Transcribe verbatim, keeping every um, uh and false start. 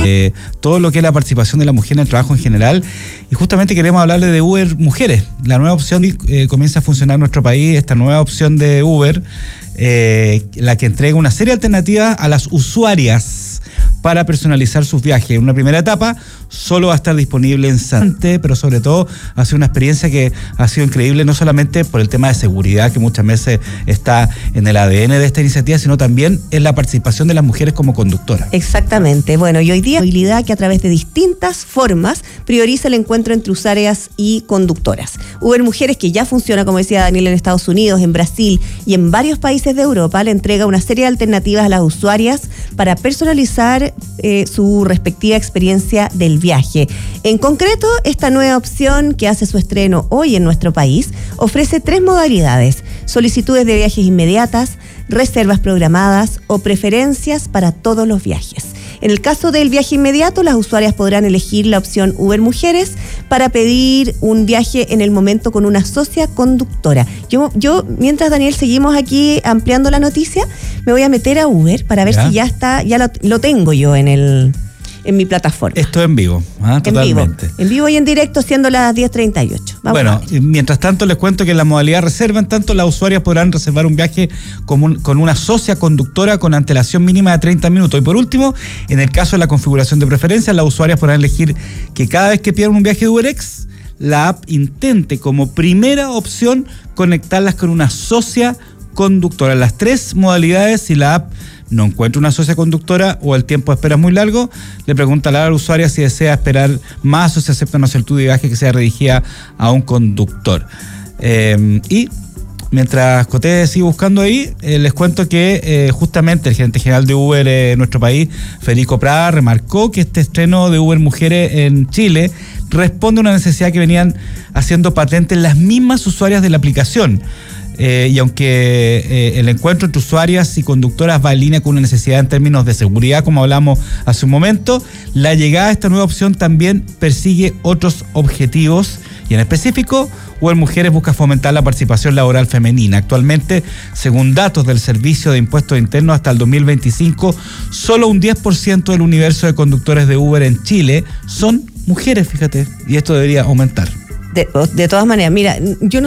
eh, todo lo que es la participación de la mujer en el trabajo en general. Y justamente queremos hablarle de Uber Mujeres. La nueva opción eh, comienza a funcionar en nuestro país, esta nueva opción de Uber, eh, la que entrega una serie de alternativas a las usuarias para personalizar sus viajes. En una primera etapa solo va a estar disponible en Sante, pero sobre todo ha sido una experiencia que ha sido increíble, no solamente por el tema de seguridad, que muchas veces está en el A D N de esta iniciativa, sino también en la participación de las mujeres como conductoras. Exactamente. Bueno, y hoy día movilidad que a través de distintas formas prioriza el encuentro entre usuarias y conductoras. Uber Mujeres, que ya funciona, como decía Daniel, en Estados Unidos, en Brasil y en varios países de Europa, le entrega una serie de alternativas a las usuarias para personalizar eh, su respectiva experiencia del viaje. En concreto, esta nueva opción, que hace su estreno hoy en nuestro país, ofrece tres modalidades: solicitudes de viajes inmediatas, reservas programadas o preferencias para todos los viajes. En el caso del viaje inmediato, las usuarias podrán elegir la opción Uber Mujeres para pedir un viaje en el momento con una socia conductora. Yo, yo mientras, Daniel, seguimos aquí ampliando la noticia, me voy a meter a Uber para ver ¿Ya? si ya está, ya lo, lo tengo yo en el en mi plataforma. Esto en vivo, ¿ah? Totalmente. En vivo, en vivo y en directo, siendo las diez treinta y ocho. Vamos. Bueno, mientras tanto les cuento que en la modalidad reserva, en tanto las usuarias podrán reservar un viaje con, un, con una socia conductora con antelación mínima de treinta minutos. Y por último, en el caso de la configuración de preferencias, las usuarias podrán elegir que cada vez que pidan un viaje de UberX, la app intente como primera opción conectarlas con una socia conductora. Las tres modalidades, si la app no encuentra una socia conductora o el tiempo de espera es muy largo, le preguntará a la usuaria si desea esperar más o si acepta una solicitud de viaje que sea dirigida a un conductor. Eh, y mientras Coté sigue buscando ahí, eh, les cuento que eh, justamente el gerente general de Uber eh, en nuestro país, Federico Prada, remarcó que este estreno de Uber Mujeres en Chile responde a una necesidad que venían haciendo patente las mismas usuarias de la aplicación. Eh, y aunque eh, el encuentro entre usuarias y conductoras va en línea con una necesidad en términos de seguridad, como hablamos hace un momento, la llegada de esta nueva opción también persigue otros objetivos, y en específico, Uber Mujeres busca fomentar la participación laboral femenina. Actualmente, según datos del Servicio de Impuestos Internos, hasta el dos mil veinticinco, solo un diez por ciento del universo de conductores de Uber en Chile son mujeres, fíjate, y esto debería aumentar. De, de todas maneras, mira, yo no